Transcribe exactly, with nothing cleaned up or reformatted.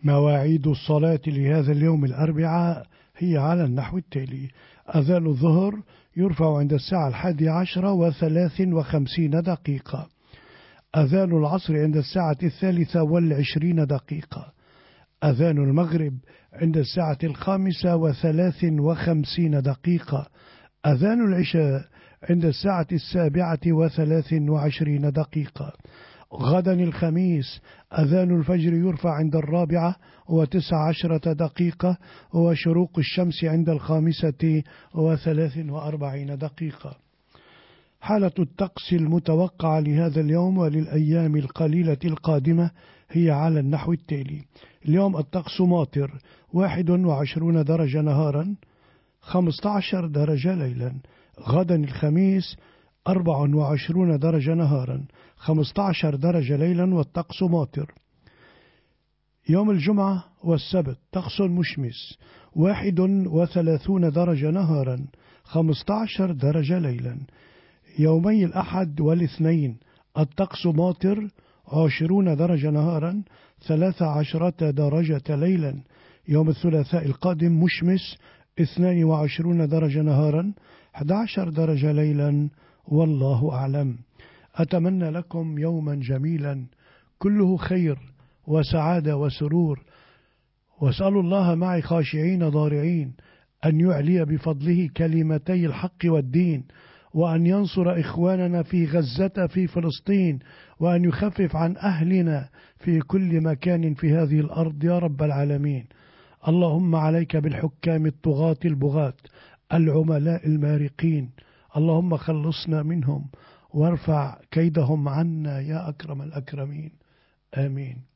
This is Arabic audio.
مواعيد الصلاة لهذا اليوم الأربعاء هي على النحو التالي: أذان الظهر يرفع عند الساعة الحادية عشرة وثلاث وخمسين دقيقة، أذان العصر عند الساعة الثالثة والعشرين دقيقة، أذان المغرب عند الساعة الخامسة وثلاث وخمسين دقيقة، أذان العشاء عند الساعة السابعة وثلاث وعشرين دقيقة. غدا الخميس أذان الفجر يرفع عند الرابعة وتسع عشرة دقيقة، وشروق الشمس عند الخامسة وثلاث وأربعين دقيقة. حالة الطقس المتوقعة لهذا اليوم وللأيام القليلة القادمة هي على النحو التالي: اليوم الطقس ماطر، واحد وعشرون درجة نهارا، خمسة عشر درجة ليلا. غدا الخميس أربع وعشرون درجة نهارا، خمسة عشر درجة ليلا، والطقس ماطر. يوم الجمعة والسبت طقس مشمس، واحد وثلاثون درجة نهارا، خمسة عشر درجة ليلا. يومي الأحد والاثنين الطقس ماطر، عشرون درجة نهارا، ثلاث عشرة درجة ليلا. يوم الثلاثاء القادم مشمس، اثنان وعشرون درجة نهارا، أحد عشر درجة ليلا، والله أعلم. أتمنى لكم يوما جميلا كله خير وسعادة وسرور، واسأل الله معي خاشعين ضارعين أن يعلي بفضله كلمتي الحق والدين، وأن ينصر إخواننا في غزة في فلسطين، وأن يخفف عن أهلنا في كل مكان في هذه الأرض يا رب العالمين. اللهم عليك بالحكام الطغاة البغاة العملاء المارقين، اللهم خلصنا منهم وارفع كيدهم عنا يا أكرم الأكرمين، آمين.